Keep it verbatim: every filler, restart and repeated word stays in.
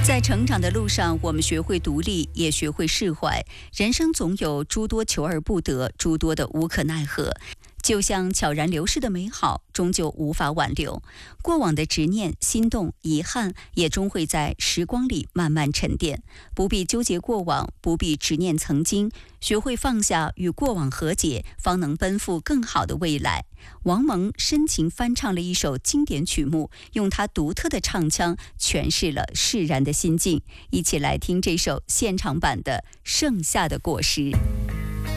在成长的路上，我们学会独立，也学会释怀。人生总有诸多求而不得，诸多的无可奈何。就像悄然流逝的美好，终究无法挽留。过往的执念、心动、遗憾，也终会在时光里慢慢沉淀。不必纠结过往，不必执念曾经，学会放下，与过往和解，方能奔赴更好的未来。王蒙深情翻唱了一首经典曲目，用他独特的唱腔诠释了释然的心境。一起来听这首现场版的《盛夏的果实》。